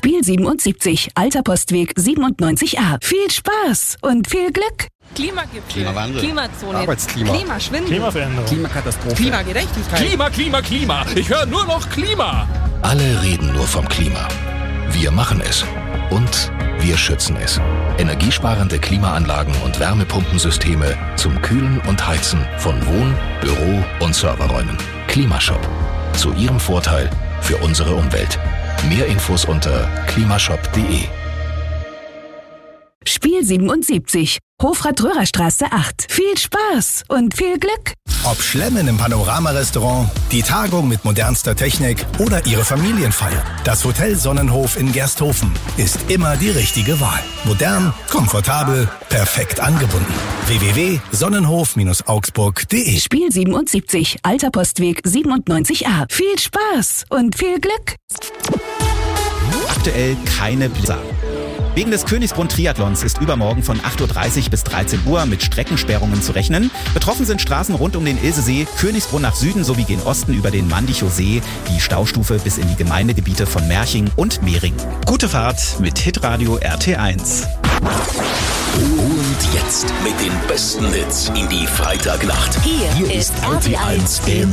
Spiel 77, Alter Postweg 97a. Viel Spaß und viel Glück. Klimagipfel, Klimawandel, Klimazone, Arbeitsklima, Klimaschwindel, Klimaveränderung, Klimakatastrophe, Klimagerechtigkeit. Klima. Ich höre nur noch Klima. Alle reden nur vom Klima. Wir machen es. Und wir schützen es. Energiesparende Klimaanlagen und Wärmepumpensysteme zum Kühlen und Heizen von Wohn-, Büro- und Serverräumen. Klimashop. Zu Ihrem Vorteil für unsere Umwelt. Mehr Infos unter klimashop.de. Spiel 77, Hofrat-Röhrer-Straße 8. Viel Spaß und viel Glück. Ob Schlemmen im Panorama-Restaurant, die Tagung mit modernster Technik oder Ihre Familienfeier. Das Hotel Sonnenhof in Gersthofen ist immer die richtige Wahl. Modern, komfortabel, perfekt angebunden. www.sonnenhof-augsburg.de. Spiel 77, Alter Postweg 97a. Viel Spaß und viel Glück. Aktuell keine Blitzer. Wegen des Königsbrunn-Triathlons ist übermorgen von 8:30 Uhr bis 13 Uhr mit Streckensperrungen zu rechnen. Betroffen sind Straßen rund um den Ilsesee, Königsbrunn nach Süden sowie gen Osten über den Mandichow See, die Staustufe bis in die Gemeindegebiete von Merching und Mehring. Gute Fahrt mit Hitradio RT1. Und jetzt mit den besten Hits in die Freitagnacht. Hier ist RT1 im